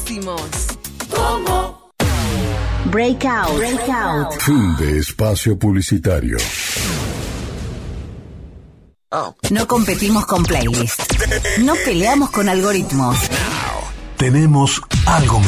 decimos. ¿Cómo? Breakout. Fin de espacio publicitario. No competimos con playlists. No peleamos con algoritmos. Tenemos algo